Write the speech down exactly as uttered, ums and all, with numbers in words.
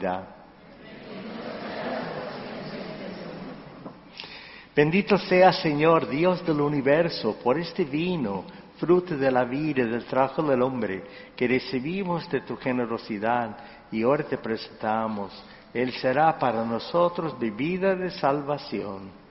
vida. Bendito sea, Señor, Dios del universo, por este vino, fruto de la vida y del trabajo del hombre, que recibimos de tu generosidad y ahora te presentamos. Él será para nosotros bebida de salvación.